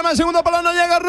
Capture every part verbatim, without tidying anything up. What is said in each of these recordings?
Burama, el segundo palo no llega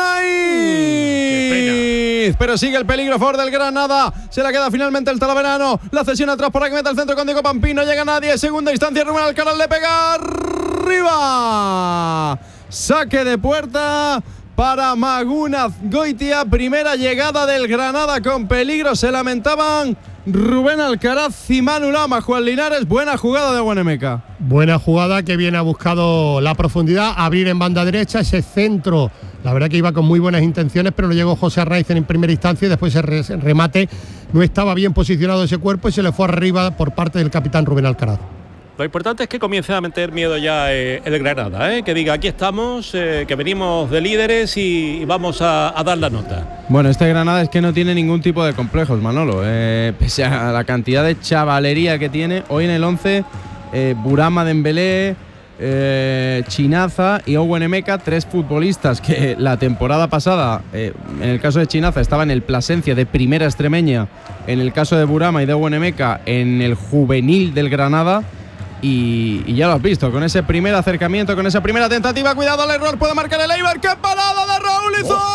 Arnaiz. Pero sigue el peligro a favor del Granada. Se la queda finalmente el Talaverano. La cesión atrás por aquí, mete el centro con Diego Pampín. No llega nadie. Segunda instancia, Rubén Alcaraz le pega arriba. Saque de puerta para Magun Azgoitia. Primera llegada del Granada con peligro. Se lamentaban Rubén Alcaraz y Manu Lama. Juan Linares, buena jugada de Guanemeca. Buena jugada que viene ha buscado la profundidad, abrir en banda derecha ese centro. La verdad que iba con muy buenas intenciones, pero no llegó José Arnaiz en primera instancia y después ese remate no estaba bien posicionado ese cuerpo y se le fue arriba por parte del capitán Rubén Alcaraz. Lo importante es que comience a meter miedo ya eh, el Granada, ¿eh? Que diga aquí estamos, eh, que venimos de líderes y, y vamos a, a dar la nota. Bueno, este Granada es que no tiene ningún tipo de complejos, Manolo. Eh, pese a la cantidad de chavalería que tiene, hoy en el once, eh, Burama, Dembélé, eh, Chinaza y Owen Emeka, tres futbolistas que la temporada pasada, eh, en el caso de Chinaza, estaba en el Plasencia de primera extremeña, en el caso de Burama y de Owen Emeka, en el juvenil del Granada. Y, y ya lo has visto, con ese primer acercamiento, con esa primera tentativa, cuidado al error, puede marcar el Eibar. ¡Qué parada de Raúl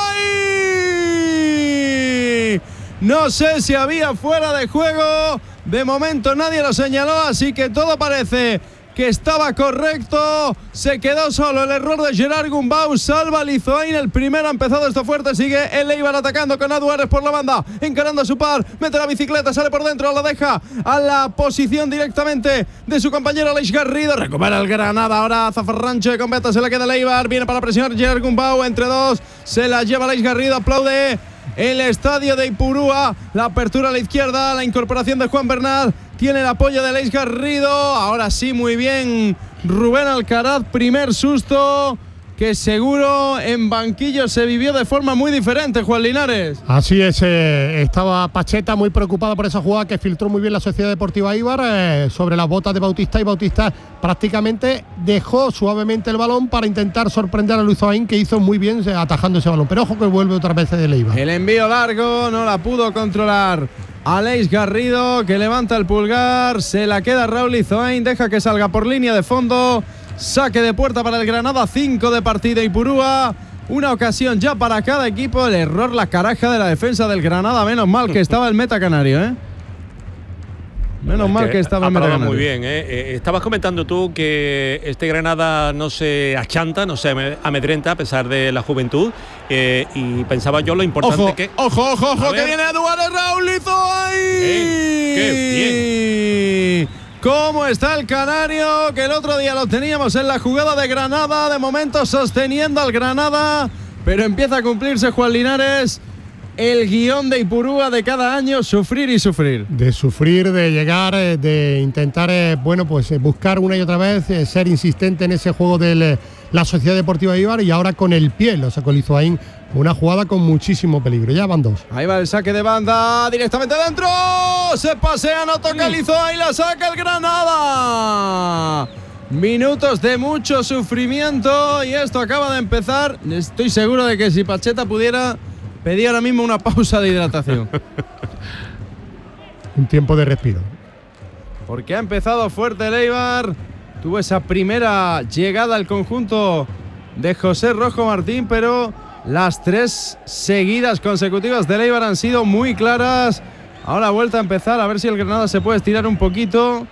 Izoay! No sé si había fuera de juego, de momento nadie lo señaló, así que todo parece que estaba correcto. Se quedó solo el error de Gerard Gumbau. Salva Lizoain. El primero ha empezado esto fuerte. Sigue el Eibar atacando con Aduares por la banda, encarando a su par. Mete la bicicleta, sale por dentro, la deja a la posición directamente de su compañero Aleix Garrido. Recupera el Granada. Ahora Zafarrancho con Beta, se la queda el Eibar. Viene para presionar Gerard Gumbau. Entre dos se la lleva Aleix Garrido. Aplaude el estadio de Ipurúa. La apertura a la izquierda, la incorporación de Juan Bernal. Tiene el apoyo de Aleix Garrido. Ahora sí, muy bien Rubén Alcaraz. Primer susto que seguro en banquillo se vivió de forma muy diferente, Juan Linares. Así es, eh, estaba Pacheta muy preocupado por esa jugada que filtró muy bien la Sociedad Deportiva Eibar eh, sobre las botas de Bautista, y Bautista prácticamente dejó suavemente el balón para intentar sorprender a Lizoain, que hizo muy bien atajando ese balón. Pero ojo que vuelve otra vez de Eibar. El envío largo no la pudo controlar Aleix Garrido, que levanta el pulgar, se la queda Raúl Lizoain, deja que salga por línea de fondo. Saque de puerta para el Granada, cinco de partido Ipurúa. Una ocasión ya para cada equipo. El error, la caraja de la defensa del Granada. Menos mal que estaba el meta canario, ¿eh? Menos mal que estaba el meta canario. Muy bien, ¿eh? Eh, estabas comentando tú que este Granada no se achanta, no se amedrenta a pesar de la juventud. Eh, y pensaba yo lo importante ojo, que... Ojo, ojo, ojo, que viene Eduardo Raúl Lizoain. ¡Qué bien! ¿Cómo está el canario? Que el otro día lo teníamos en la jugada de Granada. De momento sosteniendo al Granada. Pero empieza a cumplirse, Juan Linares, el guión de Ipurúa de cada año: sufrir y sufrir. De sufrir, de llegar, de intentar, bueno, pues buscar una y otra vez, ser insistente en ese juego de la Sociedad Deportiva Eibar, y ahora con el pie lo sacó Lizoain. Una jugada con muchísimo peligro. Ya van dos. Ahí va el saque de banda, directamente dentro. Se pasea, no toca Lizoain, la saca el Granada. Minutos de mucho sufrimiento y esto acaba de empezar. Estoy seguro de que si Pacheta pudiera, pedía ahora mismo una pausa de hidratación. Un tiempo de respiro. Porque ha empezado fuerte el Eibar. Tuvo esa primera llegada al conjunto de José Rojo Martín, pero las tres seguidas consecutivas del Eibar han sido muy claras. Ahora vuelta a empezar, a ver si el Granada se puede estirar un poquito.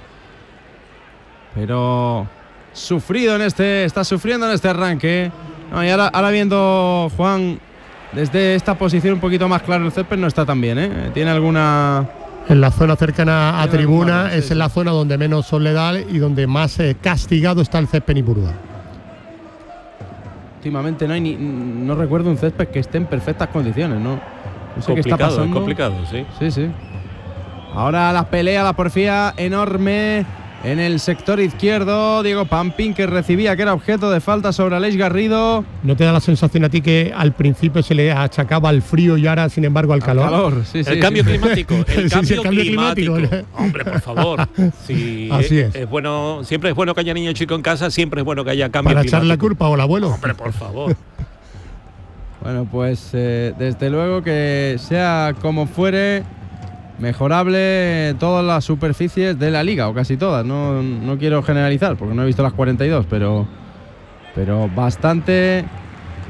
Pero sufrido en este, está sufriendo en este arranque. No, y ahora, ahora viendo, Juan, desde esta posición un poquito más claro el césped, no está tan bien, ¿eh? Tiene alguna... En la zona cercana a tribuna, sí, es sí. En la zona donde menos sol le da y donde más eh, castigado está el césped en Ipurúa. Últimamente no hay ni, no recuerdo un césped que esté en perfectas condiciones, ¿no? No sé qué está pasando. Es complicado, sí. Sí, sí. Ahora la pelea, la porfía enorme en el sector izquierdo. Diego Pampín, que recibía que era objeto de falta sobre Aleix Garrido. ¿No te da la sensación a ti que al principio se le achacaba al frío y ahora, sin embargo, al calor? Al calor, sí, sí. El cambio sí. climático. El, sí, cambio, sí, el cambio climático. climático. Hombre, por favor. Sí, así es, es. es bueno, siempre es bueno que haya niño chico en casa, siempre es bueno que haya cambio Para climático. echarle la culpa o al abuelo. Hombre, por favor. Bueno, pues eh, desde luego que sea como fuere, mejorable todas las superficies de la liga, o casi todas. No, no quiero generalizar porque no he visto las cuarenta y dos, pero, pero bastante